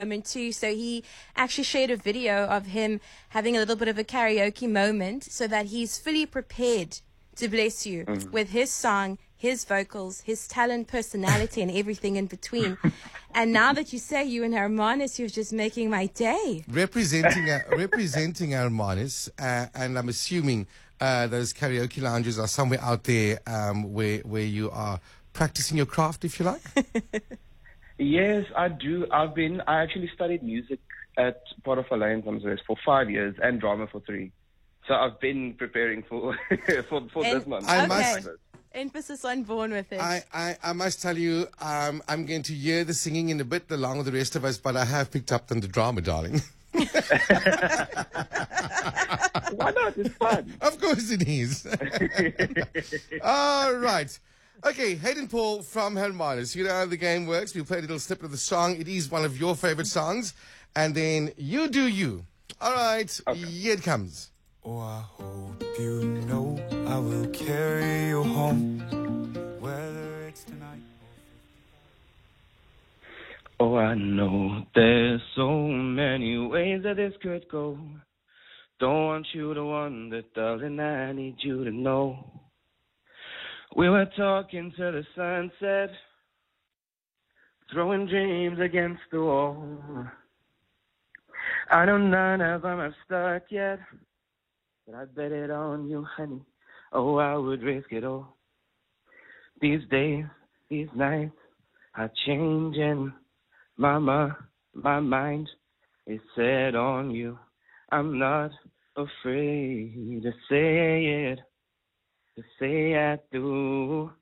moment too. So he actually shared a video of him having a little bit of a karaoke moment so that he's fully prepared to bless you with his song, his vocals, his talent, personality, and everything in between. And now that you say you and Hermanus, you're just making my day. Representing Hermanus, and I'm assuming those karaoke lounges are somewhere out there where you are practicing your craft, if you like. Yes, I do. I actually studied music at Port of Alliance for 5 years and drama for 3. So I've been preparing for this month. Emphasis on Born With It. I must tell you, I'm going to hear the singing in a bit along with the rest of us, but I have picked up on the drama, darling. Why not? It's fun. Of course it is. All right. Okay, Hayden Paul from Hermanus. You know how the game works. We play a little snippet of the song. It is one of your favorite songs. And then you do you. All right, okay. Here it comes. Oh, I hope you know I will carry you home, whether it's tonight. Oh, I know there's so many ways that this could go. Don't want you to wonder, darling, I need you to know. We were talking to the sunset, throwing dreams against the wall. I know none of them have stuck yet, but I bet it on you, honey. Oh, I would risk it all. These days, these nights are changing. Mama, my mind is set on you. I'm not afraid to say it, to say I do.